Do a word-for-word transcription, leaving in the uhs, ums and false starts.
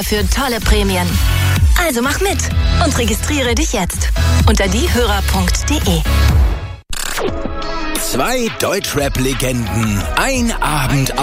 für tolle Prämien. Also mach mit und registriere dich jetzt unter diehörer punkt de. Zwei Deutschrap-Legenden, ein Abend